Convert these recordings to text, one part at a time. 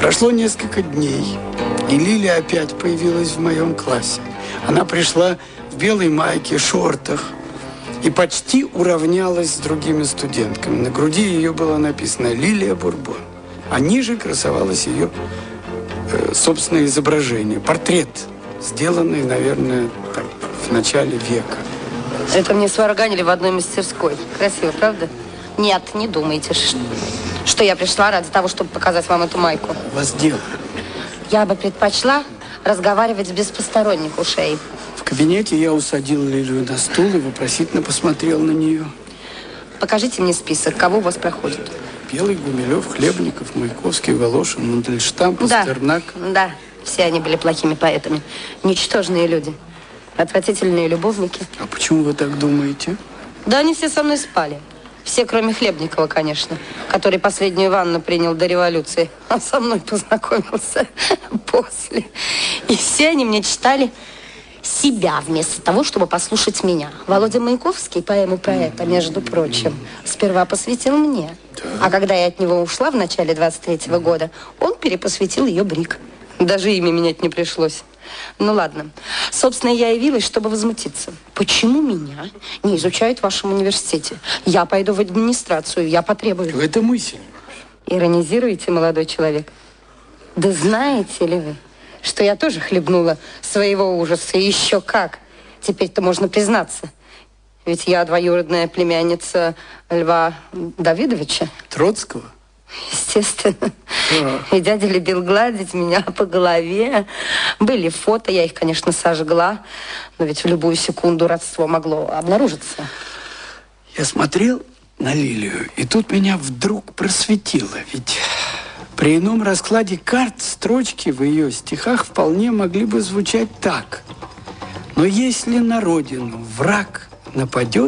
Прошло несколько дней, и Лилия опять появилась в моем классе. Она пришла в белой майке, шортах и почти уравнялась с другими студентками. На груди ее было написано «Лилия Бурбон», а ниже красовалось ее собственное изображение, портрет, сделанный, наверное, так, в начале века. Это мне сварганили в одной мастерской. Красиво, правда? Нет, не думайте, что я пришла ради того, чтобы показать вам эту майку. У вас дело. Я бы предпочла разговаривать без посторонних ушей. В кабинете я усадил Лилию на стул и вопросительно посмотрел на нее. Покажите мне список, кого у вас проходит. Белый, Гумилев, Хлебников, Маяковский, Волошин, Мандельштам, Пастернак. Да, все они были плохими поэтами. Ничтожные люди. Отвратительные любовники. А почему вы так думаете? Да они все со мной спали. Все, кроме Хлебникова, конечно, который последнюю ванну принял до революции, а со мной познакомился после. И все они мне читали себя вместо того, чтобы послушать меня. Володя Маяковский поэму про это, между прочим, сперва посвятил мне. Да. А когда я от него ушла в начале 23-го года, он перепосвятил ее Брик. Даже имя менять не пришлось. Ну ладно. Собственно, я явилась, чтобы возмутиться. Почему меня не изучают в вашем университете? Я пойду в администрацию, я потребую. Это мысль. Иронизируете, молодой человек? Да знаете ли вы, что я тоже хлебнула своего ужаса? И еще как. Теперь-то можно признаться. Ведь я двоюродная племянница Льва Давидовича. Троцкого? Естественно. И дядя любил гладить меня по голове. Были фото, я их, конечно, сожгла. Но ведь в любую секунду родство могло обнаружиться. Я смотрел на Лилию, и тут меня вдруг просветило. Ведь при ином раскладе карт строчки в ее стихах вполне могли бы звучать так. Но если на родину враг нападет,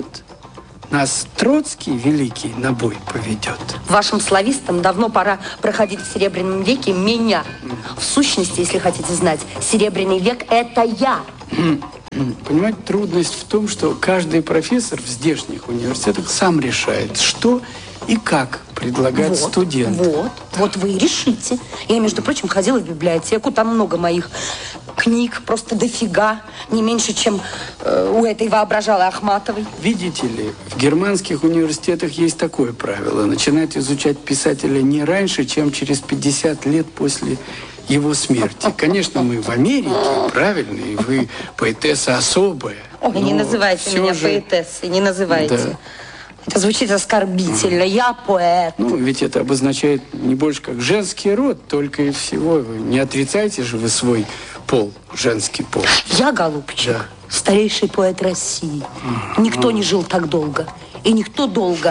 нас Троцкий великий на бой поведет. Вашим славистам давно пора проходить в Серебряном веке меня. В сущности, если хотите знать, Серебряный век – это я. Понимаете, трудность в том, что каждый профессор в здешних университетах сам решает, что и как предлагать студентам. Вот вы и решите. Я, между прочим, ходила в библиотеку, там много моих книг, просто дофига, не меньше, чем у этой воображалой Ахматовой. Видите ли, в германских университетах есть такое правило: начинать изучать писателя не раньше, чем через 50 лет после его смерти. Конечно, мы в Америке, правильно, и вы поэтесса особая. Ой, не называйте меня поэтессой, не называйте. Да. Это звучит оскорбительно. Я поэт. Ну, ведь это обозначает не больше как женский род, только и всего. Вы не отрицаете же вы свой пол, женский пол. Я, голубчик, да, старейший поэт России. Никто не жил так долго. И никто долго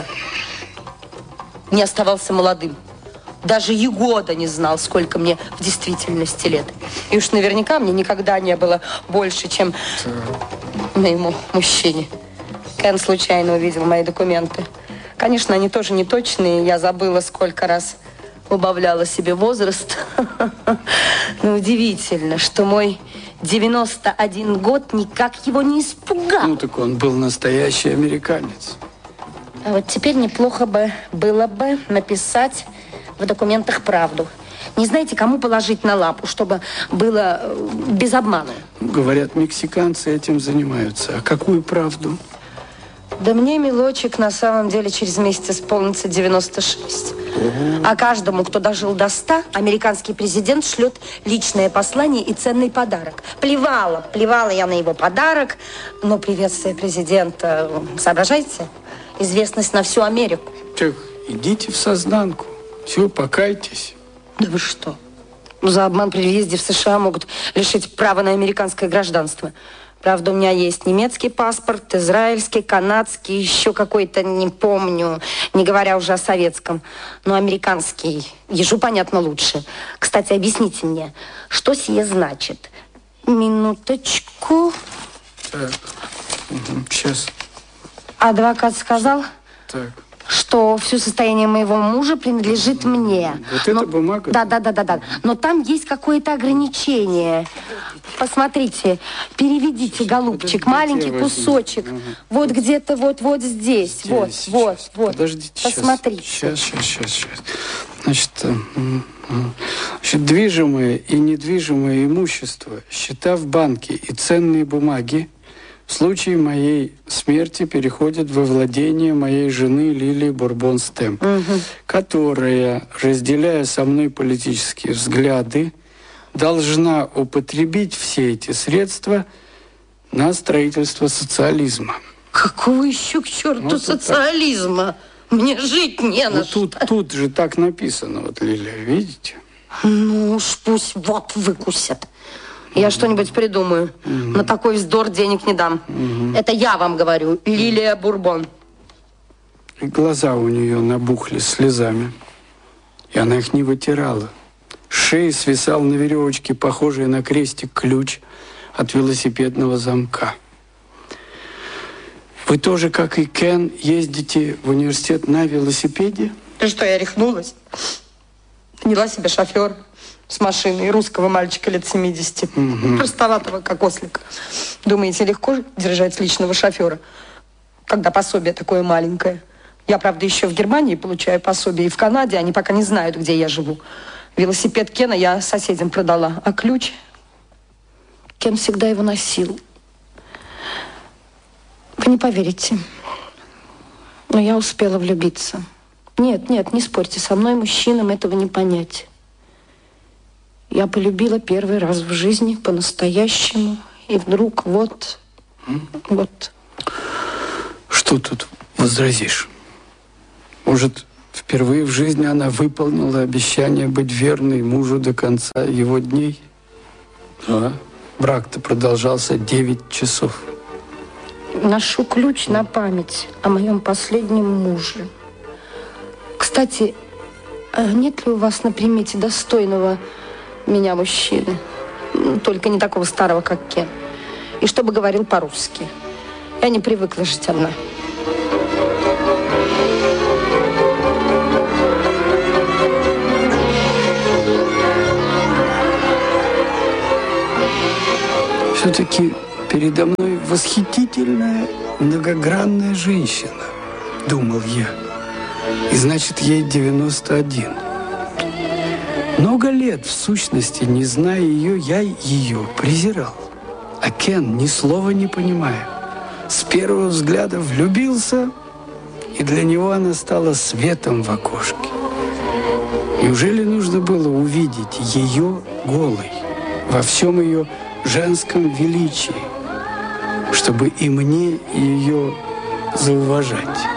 не оставался молодым. Даже Егода не знал, сколько мне в действительности лет. И уж наверняка мне никогда не было больше, чем моему мужчине. Кен случайно увидел мои документы. Конечно, они тоже не точные. Я забыла, сколько раз убавляла себе возраст. Но удивительно, что мой 91 год никак его не испугал. Ну, так он был настоящий американец. А вот теперь неплохо было бы написать в документах правду. Не знаете, кому положить на лапу, чтобы было без обмана? Говорят, мексиканцы этим занимаются. А какую правду? Да мне, милочек, на самом деле через месяц исполнится 96. А каждому, кто дожил до 100, американский президент шлет личное послание и ценный подарок. Плевала я на его подарок, но приветствие президента, соображаете? Известность на всю Америку. Так, идите в сознанку. Все, покайтесь. Да вы что? За обман при въезде в США могут лишить права на американское гражданство. Правда, у меня есть немецкий паспорт, израильский, канадский, еще какой-то, не помню, не говоря уже о советском. Но американский, ежу, понятно, лучше. Кстати, объясните мне, что сие значит? Минуточку. Так, сейчас. Адвокат сказал, так, что все состояние моего мужа принадлежит мне. Вот эта бумага? Да. Но там есть какое-то ограничение. Посмотрите, переведите, голубчик, маленький кусочек. Вот где-то вот здесь. Вот. Подождите, посмотрите. Сейчас. Значит, Движимое и недвижимое имущество, счета в банке и ценные бумаги в случае моей смерти переходят во владение моей жены Лилии Бурбон-Стэмп, которая, разделяя со мной политические взгляды, должна употребить все эти средства на строительство социализма. Какого еще к черту социализма? Мне жить не на что. Тут же так написано, вот, Лилия, видите? Ну уж пусть вот выкусят. Я что-нибудь придумаю. На такой вздор денег не дам. Это я вам говорю, Лилия Бурбон. И глаза у нее набухли слезами, и она их не вытирала. С шеи свисал на веревочке, похожий на крестик, ключ от велосипедного замка. Вы тоже, как и Кен, ездите в университет на велосипеде? Ты что, я рехнулась? Наняла себе шофера с машиной, русского мальчика лет 70, простоватого, как ослик. Думаете, легко держать личного шофера, когда пособие такое маленькое? Я, правда, еще в Германии получаю пособие, и в Канаде они пока не знают, где я живу. Велосипед Кена я соседям продала, а ключ... Кен всегда его носил. Вы не поверите, но я успела влюбиться. Нет, не спорьте со мной, мужчинам этого не понять. Я полюбила первый раз в жизни по-настоящему, и вдруг вот. Что тут возразишь? Может, впервые в жизни она выполнила обещание быть верной мужу до конца его дней? Брак-то продолжался 9 часов. Ношу ключ на память о моем последнем муже. Кстати, нет ли у вас на примете достойного меня мужчины? Только не такого старого, как Кен. И чтобы говорил по-русски. Я не привыкла жить одна. Все-таки передо мной восхитительная, многогранная женщина, думал я. И значит, ей 91. Много лет, в сущности, не зная ее, я ее презирал. А Кен, ни слова не понимая, с первого взгляда влюбился, и для него она стала светом в окошке. Неужели нужно было увидеть ее голой, во всем ее женском величии, чтобы и мне ее зауважать?